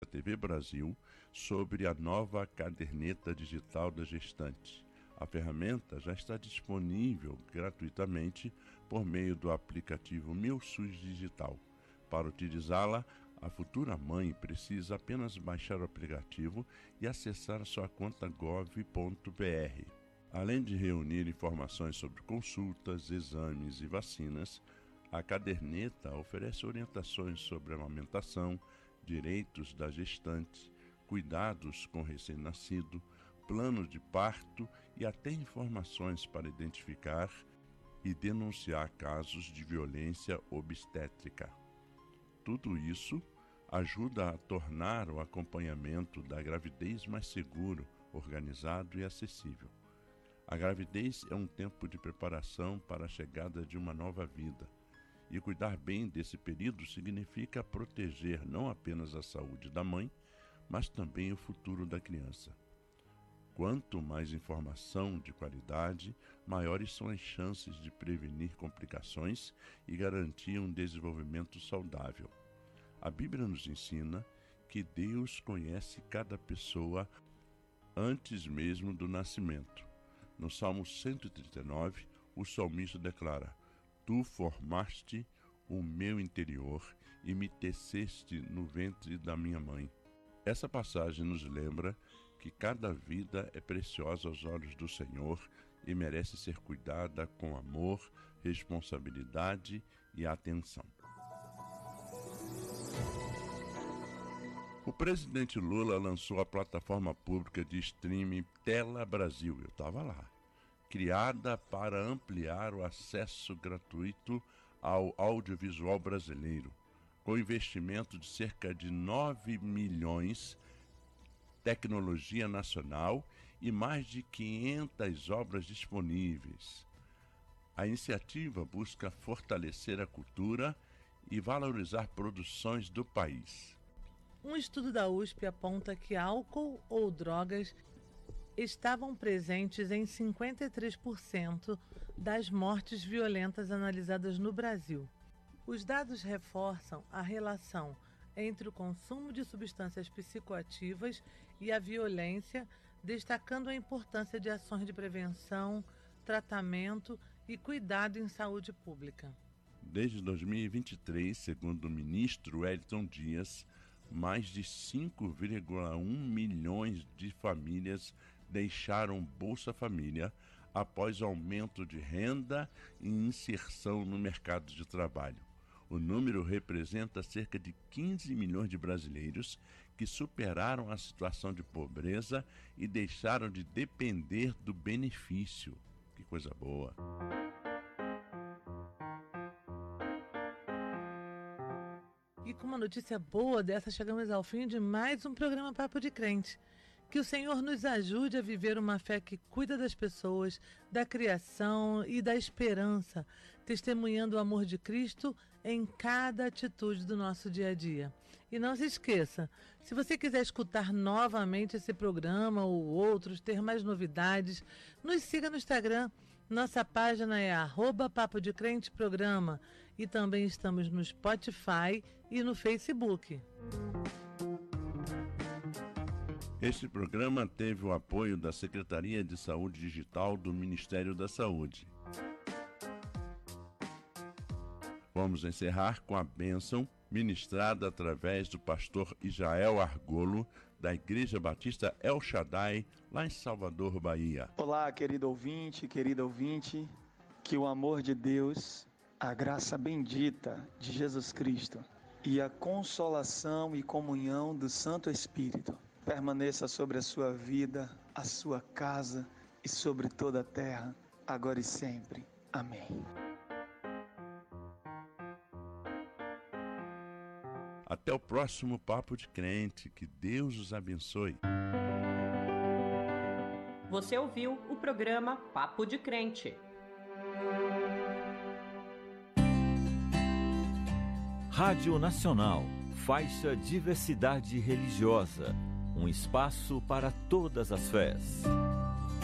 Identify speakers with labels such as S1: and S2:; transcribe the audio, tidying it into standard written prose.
S1: TV Brasil sobre a nova caderneta digital da gestante. A ferramenta já está disponível gratuitamente por meio do aplicativo Meu SUS Digital. Para utilizá-la, a futura mãe precisa apenas baixar o aplicativo e acessar sua conta gov.br. Além de reunir informações sobre consultas, exames e vacinas, a caderneta oferece orientações sobre amamentação, direitos da gestante, cuidados com o recém-nascido, plano de parto e até informações para identificar e denunciar casos de violência obstétrica. Tudo isso ajuda a tornar o acompanhamento da gravidez mais seguro, organizado e acessível. A gravidez é um tempo de preparação para a chegada de uma nova vida. E cuidar bem desse período significa proteger não apenas a saúde da mãe, mas também o futuro da criança. Quanto mais informação de qualidade, maiores são as chances de prevenir complicações e garantir um desenvolvimento saudável. A Bíblia nos ensina que Deus conhece cada pessoa antes mesmo do nascimento. No Salmo 139, o salmista declara: Tu formaste o meu interior e me teceste no ventre da minha mãe. Essa passagem nos lembra que cada vida é preciosa aos olhos do Senhor e merece ser cuidada com amor, responsabilidade e atenção. O presidente Lula lançou a plataforma pública de streaming Tela Brasil, eu estava lá, criada para ampliar o acesso gratuito ao audiovisual brasileiro, com investimento de cerca de 9 milhões, tecnologia nacional e mais de 500 obras disponíveis. A iniciativa busca fortalecer a cultura e valorizar produções do país.
S2: Um estudo da USP aponta que álcool ou drogas estavam presentes em 53% das mortes violentas analisadas no Brasil. Os dados reforçam a relação entre o consumo de substâncias psicoativas e a violência, destacando a importância de ações de prevenção, tratamento e cuidado em saúde pública.
S1: Desde 2023, segundo o ministro Wellington Dias, mais de 5,1 milhões de famílias deixaram Bolsa Família após aumento de renda e inserção no mercado de trabalho. O número representa cerca de 15 milhões de brasileiros que superaram a situação de pobreza e deixaram de depender do benefício. Que coisa boa!
S2: E com uma notícia boa dessa, chegamos ao fim de mais um programa Papo de Crente. Que o Senhor nos ajude a viver uma fé que cuida das pessoas, da criação e da esperança, testemunhando o amor de Cristo em cada atitude do nosso dia a dia. E não se esqueça, se você quiser escutar novamente esse programa ou outros, ter mais novidades, nos siga no Instagram. Nossa página é @Papo de Crente Programa e também estamos no Spotify e no Facebook.
S1: Este programa teve o apoio da Secretaria de Saúde Digital do Ministério da Saúde. Vamos encerrar com a bênção ministrada através do pastor Israel Argolo, da Igreja Batista El Shaddai, lá em Salvador, Bahia.
S3: Olá, querido ouvinte, querida ouvinte, que o amor de Deus, a graça bendita de Jesus Cristo e a consolação e comunhão do Santo Espírito permaneça sobre a sua vida, a sua casa e sobre toda a terra, agora e sempre. Amém.
S1: Até o próximo Papo de Crente. Que Deus os abençoe.
S4: Você ouviu o programa Papo de Crente.
S5: Rádio Nacional, faixa Diversidade Religiosa. Um espaço para todas as fés.